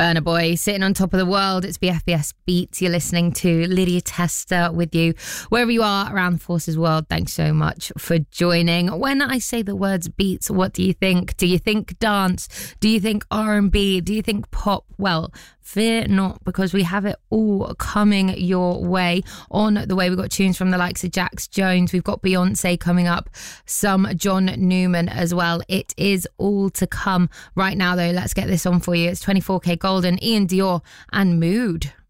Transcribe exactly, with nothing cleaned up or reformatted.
Burna Boy sitting on top of the world. It's B F B S Beats. You're listening to Lydia Tester with you wherever you are around the Forces world. Thanks so much for joining. When I say the words beats, what do you think? Do you think dance? Do you think R and B? Do you think pop? Well, fear not, because we have it all coming your way. On the way, we've got tunes from the likes of Jax Jones. We've got Beyonce coming up, some John Newman as well. It is all to come. Right now, though, let's get this on for you. It's twenty-four K Golden, Ian Dior and Mood.